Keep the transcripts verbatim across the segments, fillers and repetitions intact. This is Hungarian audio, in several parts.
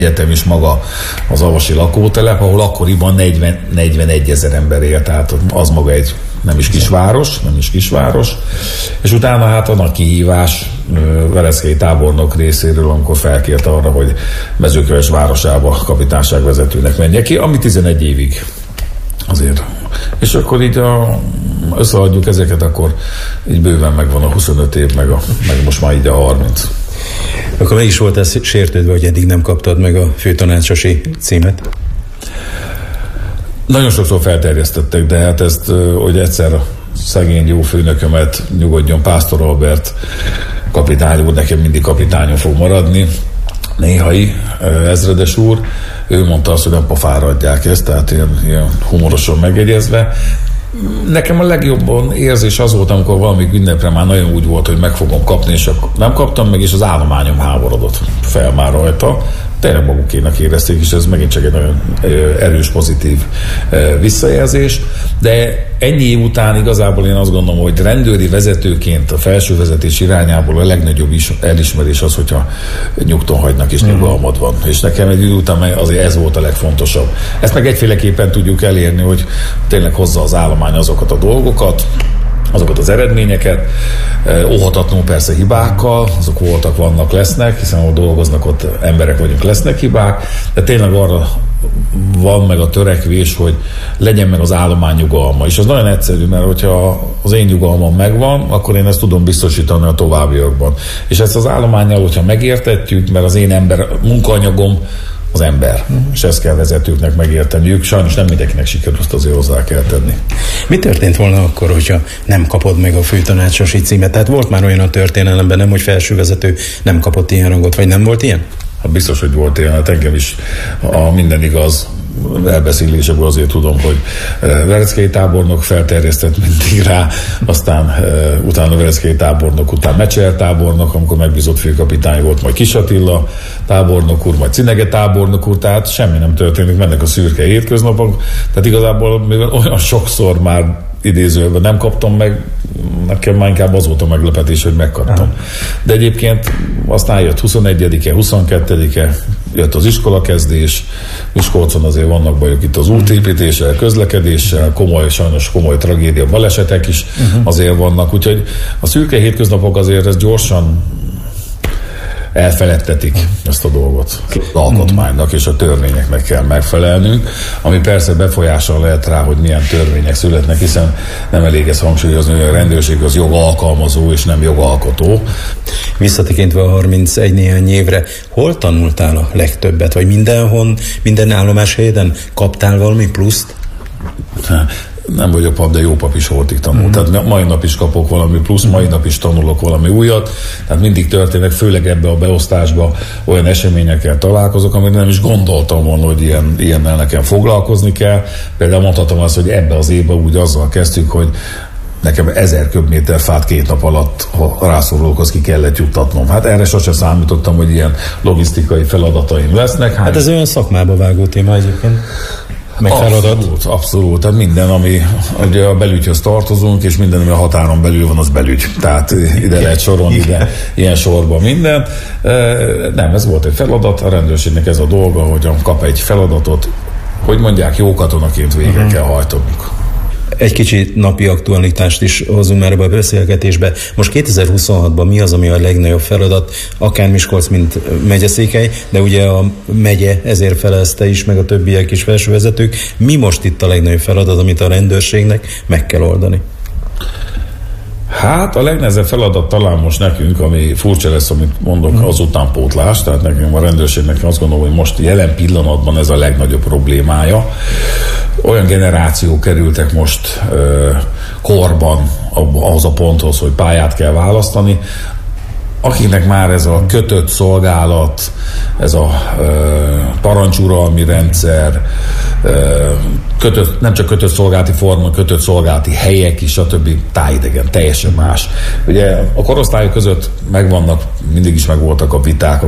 egyetem is maga az avasi lakótelep, ahol akkoriban negyven, negyvenegy ezer ember élt, tehát az maga egy nem is kisváros, nem is kisváros, és utána hát a nagy kihívás Veleckei tábornok részéről, amikor felkért arra, hogy Mezőköves városába kapitányságvezetőnek menjek ki, ami tizenegy évig azért. És akkor így a, összeadjuk ezeket, akkor így bőven megvan a huszonöt év, meg, a, meg most már így a harminc. Akkor meg is volt ez sértődve, hogy eddig nem kaptad meg a főtanácsosi címet? Nagyon sokszor felterjesztettek, de hát ezt, hogy egyszer a szegény jó főnökömet nyugodjon, Pásztor Albert kapitány úr, nekem mindig kapitányon fog maradni, néhai ezredes úr, ő mondta azt, hogy nem pofára adják ezt, tehát ilyen, ilyen humorosan megjegyezve. Nekem a legjobban érzés az volt, amikor valami ünnepre már nagyon úgy volt, hogy meg fogom kapni, és akkor nem kaptam meg, és az állományom háborodott fel már rajta. Tényleg magukénak érezték, és ez megint csak egy nagyon erős, pozitív visszajelzés. De ennyi év után igazából én azt gondolom, hogy rendőri vezetőként a felső vezetés irányából a legnagyobb is elismerés az, hogyha nyugton hagynak és nyugalmad van. És nekem egy idő után azért ez volt a legfontosabb. Ezt meg egyféleképpen tudjuk elérni, hogy tényleg hozza az állomány azokat a dolgokat, azokat az eredményeket, óhatatlanul persze hibákkal, azok voltak, vannak, lesznek, hiszen ahol dolgoznak, ott emberek vagyunk, lesznek hibák, de tényleg arra van meg a törekvés, hogy legyen meg az állomány nyugalma. És az nagyon egyszerű, mert hogyha az én nyugalmam megvan, akkor én ezt tudom biztosítani a továbbiakban. És ezt az állománnyal, hogyha megértetjük, mert az én ember, munkaanyagom az ember, uh-huh. és ezt kell vezetőknek megérteniük. Sajnos nem mindenkinek sikerült, azért hozzá kell tenni. Mi történt volna akkor, hogyha nem kapod meg a főtanácsosi címet? Tehát volt már olyan a történelemben, nem, hogy felsővezető nem kapott ilyen rangot, vagy nem volt ilyen? Hát biztos, hogy volt ilyen, hát engem is a minden igaz elbeszélésekből azért tudom, hogy Veleckei tábornok felterjesztett mindig rá, aztán uh, utána Veleckei tábornok, után Mecser tábornok, amikor megbízott főkapitány volt, majd Kis Attila tábornok úr, majd Cinege tábornok úr, tehát semmi nem történik, mennek a szürke hétköznapok, tehát igazából mivel olyan sokszor már idézőben nem kaptam meg, nekem már inkább az volt a meglepetés, hogy megkaptam. Aha. De egyébként aztán jött huszonegyedike, huszonkettedike, jött az iskolakezdés, Miskolcon azért vannak bajok itt az útépítéssel, közlekedéssel, komoly, sajnos komoly tragédia, balesetek is uh-huh. azért vannak, úgyhogy a szürke hétköznapok azért ez gyorsan elfeledtetik ezt a dolgot. Az alkotmánynak és a törvényeknek kell megfelelnünk, ami persze befolyással lehet rá, hogy milyen törvények születnek, hiszen nem elég ezt hangsúlyozni, hogy a rendőrség az jogalkalmazó és nem jogalkotó. Visszatekintve a harmincegy néhány évre, hol tanultál a legtöbbet? Vagy mindenhol, minden állomáshelyen kaptál valami pluszt? Nem vagyok pap, de jó pap is holtig tanul. Mm. Tehát mai nap is kapok valami plusz, mai nap is tanulok valami újat. Tehát mindig történnek, főleg ebbe a beosztásba olyan eseményekkel találkozok, amit nem is gondoltam volna, hogy ilyen, ilyennel nekem foglalkozni kell. Például mondhatom azt, hogy ebbe az évben úgy azzal kezdtük, hogy nekem ezer köbméter fát két nap alatt a rászorulókhoz ki kellett juttatnom. Hát erre sosem számítottam, hogy ilyen logisztikai feladataim lesznek. Hát ez olyan szakmába vágó téma egyébként. Abszolút, abszolút. Tehát minden, ami ugye a belügyhöz tartozunk, és minden, ami a határon belül van, az belügy. Tehát ide lehet sorolni, ide ilyen sorban minden. Nem, ez volt egy feladat, a rendőrségnek ez a dolga, hogy kap egy feladatot, hogy mondják, jó katonaként végre uh-huh. kell hajtanunk. Egy kicsi napi aktualitást is hozunk már ebbe a beszélgetésbe. Most kétezer-huszonhatban mi az, ami a legnagyobb feladat, akár Miskolc, mint megyeszékhely, de ugye a megye ezért felezte is, meg a többiek is felsővezetők. Mi most itt a legnagyobb feladat, amit a rendőrségnek meg kell oldani? Hát a legnehezebb feladat talán most nekünk, ami furcsa lesz, amit mondok, az utánpótlás, tehát nekünk a rendőrségnek azt gondolom, hogy most jelen pillanatban ez a legnagyobb problémája. Olyan generációk kerültek most ö, korban ahhoz a ponthoz, hogy pályát kell választani, akiknek már ez a kötött szolgálat, ez a ö, parancsuralmi rendszer, ö, kötött, nem csak kötött szolgálati forma, kötött szolgálati helyek is, stb. Tájidegen, teljesen más. Ugye a korosztályok között megvannak, mindig is megvoltak a viták, a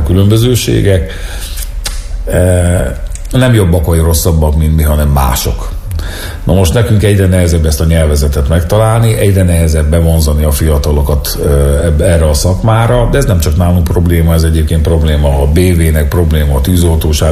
különbözőségek, e, nem jobbak vagy rosszabbak, mint mi, hanem mások. Na most nekünk egyre nehezebb ezt a nyelvezetet megtalálni, egyre nehezebb bevonzani a fiatalokat erre a szakmára, de ez nem csak nálunk probléma, ez egyébként probléma a bé vé-nek, probléma a tűzoltóság